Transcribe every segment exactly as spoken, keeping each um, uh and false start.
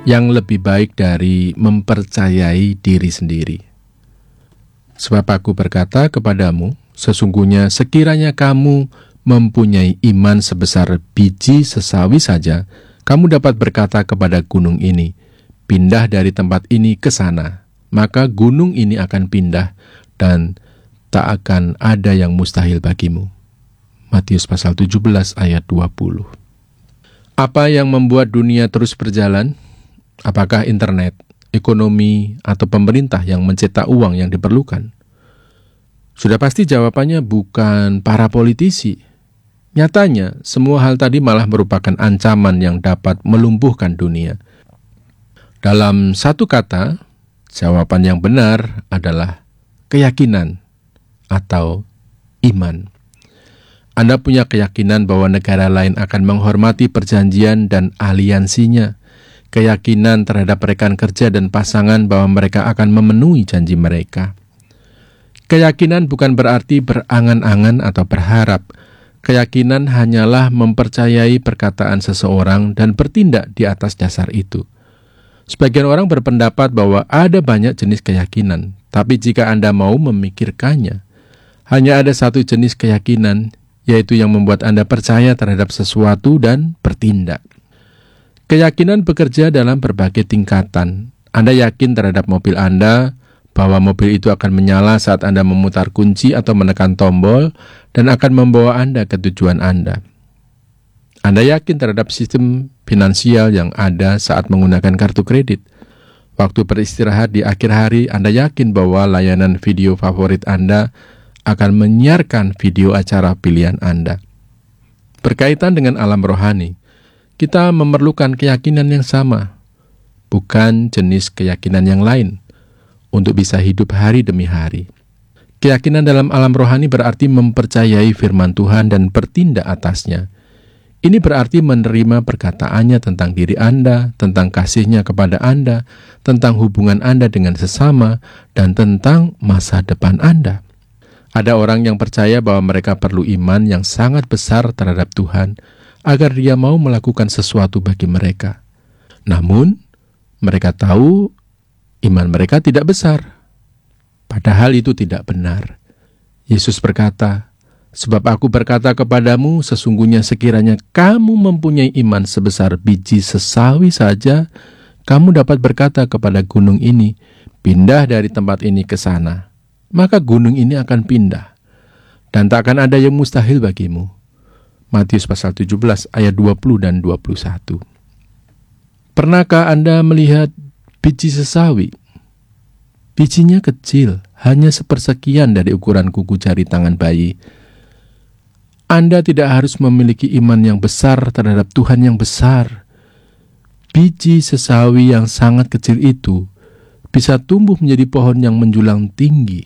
yang lebih baik dari mempercayai diri sendiri. Sebab aku berkata kepadamu, sesungguhnya sekiranya kamu mempunyai iman sebesar biji sesawi saja, kamu dapat berkata kepada gunung ini, pindah dari tempat ini ke sana, maka gunung ini akan pindah dan tak akan ada yang mustahil bagimu. Matius pasal tujuh belas ayat dua puluh. Apa yang membuat dunia terus berjalan? Apakah internet, ekonomi, atau pemerintah yang mencetak uang yang diperlukan? Sudah pasti jawabannya bukan para politisi. Nyatanya, semua hal tadi malah merupakan ancaman yang dapat melumpuhkan dunia. Dalam satu kata, jawaban yang benar adalah keyakinan atau iman. Anda punya keyakinan bahwa negara lain akan menghormati perjanjian dan aliansinya, keyakinan terhadap rekan kerja dan pasangan bahwa mereka akan memenuhi janji mereka. Keyakinan bukan berarti berangan-angan atau berharap. Keyakinan hanyalah mempercayai perkataan seseorang dan bertindak di atas dasar itu. Sebagian orang berpendapat bahwa ada banyak jenis keyakinan, tapi jika Anda mau memikirkannya, hanya ada satu jenis keyakinan, yaitu yang membuat Anda percaya terhadap sesuatu dan bertindak. Keyakinan bekerja dalam berbagai tingkatan. Anda yakin terhadap mobil Anda, bahwa mobil itu akan menyala saat Anda memutar kunci atau menekan tombol dan akan membawa Anda ke tujuan Anda. Anda yakin terhadap sistem finansial yang ada saat menggunakan kartu kredit. Waktu beristirahat di akhir hari, Anda yakin bahwa layanan video favorit Anda akan menyiarkan video acara pilihan Anda. Berkaitan dengan alam rohani, kita memerlukan keyakinan yang sama, bukan jenis keyakinan yang lain, untuk bisa hidup hari demi hari. Keyakinan dalam alam rohani berarti mempercayai firman Tuhan dan bertindak atasnya. Ini berarti menerima perkataannya tentang diri Anda, tentang kasihnya kepada Anda, tentang hubungan Anda dengan sesama, dan tentang masa depan Anda. Ada orang yang percaya bahwa mereka perlu iman yang sangat besar terhadap Tuhan, agar Dia mau melakukan sesuatu bagi mereka. Namun, mereka tahu iman mereka tidak besar. Padahal itu tidak benar. Yesus berkata, sebab aku berkata kepadamu, sesungguhnya sekiranya kamu mempunyai iman sebesar biji sesawi saja, kamu dapat berkata kepada gunung ini, pindah dari tempat ini ke sana. Maka gunung ini akan pindah, dan tak akan ada yang mustahil bagimu. Matius pasal tujuh belas ayat dua puluh dan dua puluh satu. Pernahkah Anda melihat biji sesawi? Bijinya kecil, hanya sepersekian dari ukuran kuku jari tangan bayi. Anda tidak harus memiliki iman yang besar terhadap Tuhan yang besar. Biji sesawi yang sangat kecil itu bisa tumbuh menjadi pohon yang menjulang tinggi.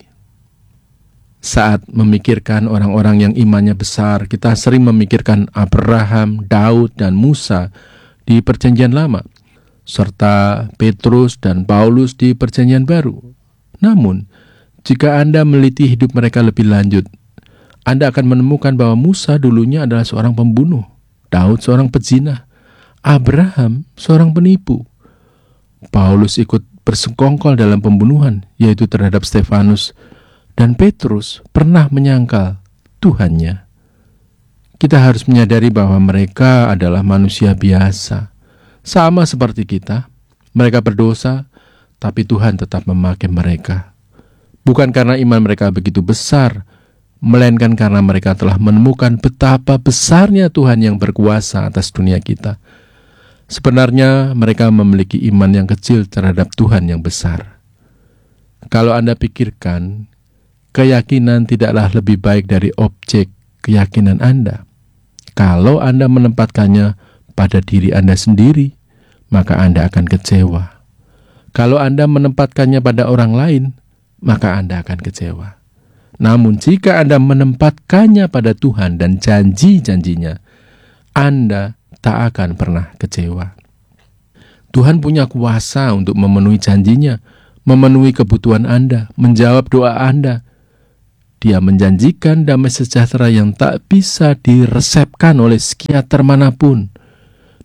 Saat memikirkan orang-orang yang imannya besar, kita sering memikirkan Abraham, Daud, dan Musa di Perjanjian Lama, serta Petrus dan Paulus di Perjanjian Baru. Namun, jika Anda meliti hidup mereka lebih lanjut, Anda akan menemukan bahwa Musa dulunya adalah seorang pembunuh, Daud seorang pezina, Abraham seorang penipu. Paulus ikut bersekongkol dalam pembunuhan, yaitu terhadap Stefanus, dan Petrus pernah menyangkal Tuhannya. Kita harus menyadari bahwa mereka adalah manusia biasa, sama seperti kita. Mereka berdosa, tapi Tuhan tetap memakai mereka. Bukan karena iman mereka begitu besar, melainkan karena mereka telah menemukan betapa besarnya Tuhan yang berkuasa atas dunia kita. Sebenarnya mereka memiliki iman yang kecil terhadap Tuhan yang besar. Kalau Anda pikirkan, keyakinan tidaklah lebih baik dari objek keyakinan Anda. Kalau Anda menempatkannya pada diri Anda sendiri, maka Anda akan kecewa. Kalau Anda menempatkannya pada orang lain, maka Anda akan kecewa. Namun jika Anda menempatkannya pada Tuhan dan janji-janjinya, Anda tak akan pernah kecewa. Tuhan punya kuasa untuk memenuhi janjinya, memenuhi kebutuhan Anda, menjawab doa Anda. Dia menjanjikan damai sejahtera yang tak bisa diresepkan oleh psikiater manapun.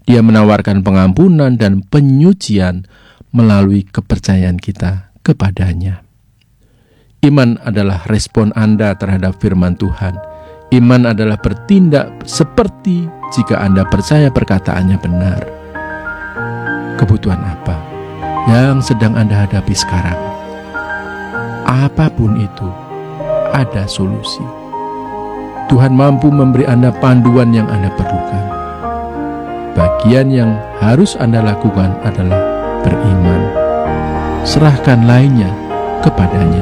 Ia menawarkan pengampunan dan penyucian melalui kepercayaan kita kepadanya. Iman adalah respon Anda terhadap firman Tuhan. Iman adalah bertindak seperti jika Anda percaya perkataannya benar. Kebutuhan apa yang sedang Anda hadapi sekarang? Apapun itu, ada solusi. Tuhan mampu memberi Anda panduan yang Anda perlukan. Bagian yang harus Anda lakukan adalah beriman. Serahkan lainnya kepadanya.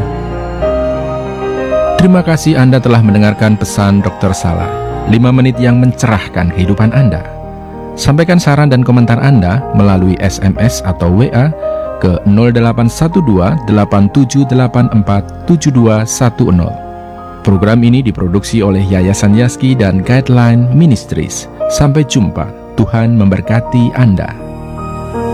Terima kasih Anda telah mendengarkan pesan dokter Salah, lima menit yang mencerahkan kehidupan Anda. Sampaikan saran dan komentar Anda melalui S M S atau W A ke nol delapan satu dua delapan tujuh delapan empat tujuh dua satu nol. Program ini diproduksi oleh Yayasan Yaski dan Guideline Ministries. Sampai jumpa. Tuhan memberkati Anda.